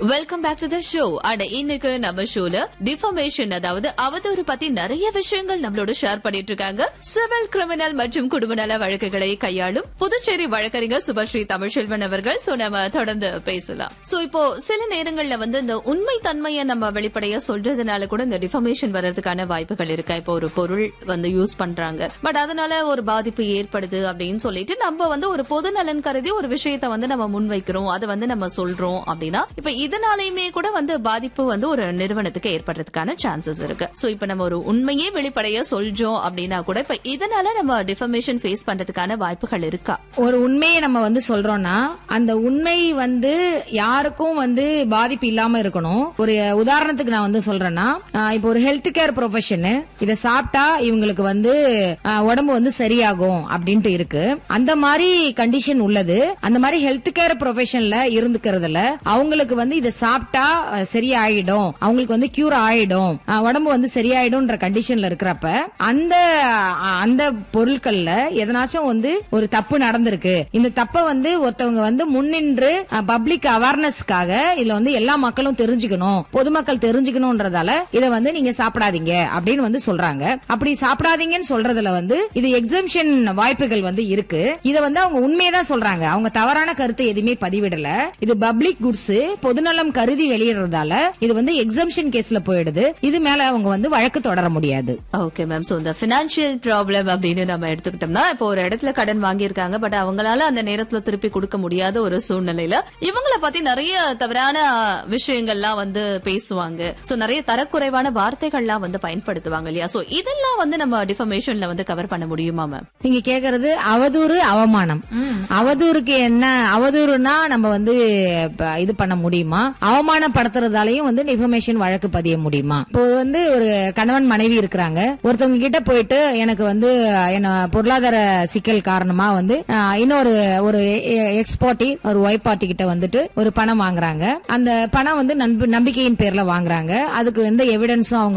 Welcome back to the show. And இன்னைக்கு நம்ம ஷோல டிஃபமேஷன், அதாவது அவதூறு பத்தி நிறைய விஷயங்கள் நம்மளோட ஷேர் பண்ணிட்டு இருக்காங்க. சிவில், கிரிமினல் மற்றும் குடும்ப நல வழக்குகளை கையாளும் புதுச்சேரி வழக்கறிஞர் சுபஸ்ரீ தமிழ்செல்வன் அவர்கள். சோ நம்ம தொடர்ந்து பேசலாம். சோ இப்போ சில நேரங்கள்ல இந்த உண்மை தன்மையை நம்ம வெளிப்படையா சொல்றதுனால கூட இந்த டிஃபமேஷன் வர்றதுக்கான வாய்ப்புகள் இருக்கா? இப்போ ஒரு பொருள் யூஸ் பண்றாங்க, பட் அதனால ஒரு பாதிப்பு ஏற்படுது அப்படின்னு சொல்லிட்டு நம்ம ஒரு பொது நலன் கருதி ஒரு விஷயத்தை நம்ம முன்வைக்கிறோம், அதை நம்ம சொல்றோம் அப்படின்னா இப்ப இதனாலயுமே கூட பாதிப்பு ஒரு நிறுவனத்துக்கு ஏற்படுறதுக்கான சான்சஸ் இருக்கு. சோ இப்ப நம்ம ஒரு உண்மையே வெளிப்படையா சொல்றோம் அப்படின்னா கூட இப்ப இதனால நம்ம டிஃபமேஷன் ஃபேஸ் பண்றதுக்கான வாய்ப்புகள் இருக்கா? ஒரு உண்மையை நம்ம சொல்றோம்னா அந்த உண்மை யாருக்கும் பாதிப்பு இல்லாம இருக்கணும். ஒரு உதாரணத்துக்கு நான் சொல்றேன்னா, இப்போ ஒரு ஹெல்த் கேர் ப்ரொஃபஷன் இத சாப்பிட்டா இவங்களுக்கு உடம்பு சரியாகும் அப்படின்ட்டு இருக்கு. அந்த மாதிரி கண்டிஷன் உள்ளது. அந்த மாதிரி ஹெல்த் கேர் ப்ரொஃபஷன்ல இருந்துக்கிறதுல அவங்களுக்கு இத சாப்பிட்டா சரியாயிடும், அவங்களுக்கு கியூர் ஆயிடும், உடம்பு சரியாயிடும்ன்ற கண்டிஷன்ல இருக்கிறப்ப அந்த பொருட்கள்ல எதனாச்சும் ஒரு தப்பு நடந்திருக்கு. இந்த தப்ப ஒருத்தவங்க முன்னின்று பப்ளிக் அவேர்னஸ்க்காக இதுல எல்லா மக்களும் தெரிஞ்சுக்கணும், பொதுமக்கள் தெரிஞ்சுக்கணும்ன்றதால இத நீங்க சாப்பிடாதீங்க அப்படின்னு சொல்றாங்க. அப்படி சாப்பிடாதீங்கன்னு சொல்றதுல இது எக்ஸம்ஷன் வாய்ப்புகள் இருக்கு. இத அவங்க உண்மையதான் சொல்றாங்க, அவங்க தவறான கருத்தை எதுவுமே பதிவிடல. இது பப்ளிக் குட்ஸ், பொதுநலம் கருதி வெளியிடுறதால இது எக்ஸம்ஷன் கேஸ்ல போயிடுது. இது மேல அவங்க வழக்கு தொடர முடியாது. Okay ma'am. சோ இந்த பினான்சியல் ப்ராப்ளம் அப்படின்னு நம்ம எடுத்துக்கிட்டோம்னா, இப்போ ஒரு இடத்துல கடன் வாங்கியிருக்காங்க, பட் அவங்களால அந்த நேரத்துல திருப்பி கொடுக்க முடியாத ஒரு சூழ்நிலையில இவங்கள பத்தி நிறைய தவறான விஷயங்கள்லாம் பேசுவாங்க. சோ நிறைய தரக்குறைவான வார்த்தைகள்லாம் பயன்படுத்துவாங்க இல்லையா? சோ இதெல்லாம் நம்ம டிஃபமேஷன்ல கவர் பண்ண முடியுமா மேம்? நீங்க கேக்குறது அவதூறு, அவமானம். அவதூறுக்கு என்ன? அவதூறுனா நம்ம இது பண்ண முடியுமா? அவமானப்படுத்துறதாலையும் டிஃபமேஷன் வழக்கு பதிய முடியுமா? இப்போ ஒரு கணவன் மனைவி இருக்கிறாங்க, ஒருத்தவங்க கிட்ட போயிட்டு எனக்கு என்ன பொருளாதார சிக்கல் காரணமா இன்னொரு ஒரு எக்ஸ் பார்ட்டி ஒரு ஒய் பார்ட்டி கிட்ட ஒரு பணம் வாங்குறாங்க. அந்த பணம் நம்பிக்கையின் பேர்ல வாங்குறாங்க. அதுக்கு எவிடன்ஸும் அவங்க